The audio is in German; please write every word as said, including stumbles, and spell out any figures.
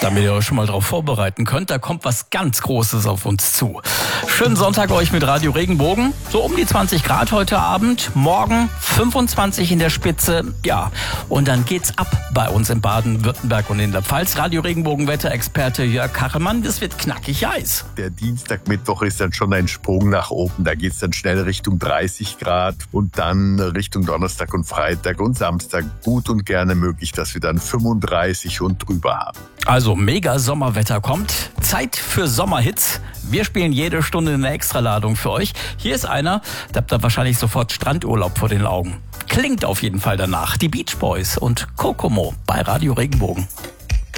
damit ihr euch schon mal darauf vorbereiten könnt. Da kommt was ganz Großes auf uns zu. Schönen Sonntag euch mit Radio Regenbogen. So um die zwanzig Grad heute Abend. Morgen fünfundzwanzig in der Spitze. Ja, und dann geht's ab bei uns in Baden-Württemberg und in der Pfalz. Radio Regenbogen Wetterexperte Jörg Kachelmann. Das wird knackig heiß. Der Dienstag, Mittwoch ist dann schon ein Sprung nach oben. Da geht's dann schnell Richtung dreißig Grad und dann Richtung Donnerstag und Freitag und Samstag gut und gerne möglich, dass wir dann fünfunddreißig und drüber haben. Also mega Sommerwetter kommt. Zeit für Sommerhits. Wir spielen jede Stunde eine Extraladung für euch. Hier ist einer, da habt ihr wahrscheinlich sofort Strandurlaub vor den Augen. Klingt auf jeden Fall danach. Die Beach Boys und Kokomo bei Radio Regenbogen.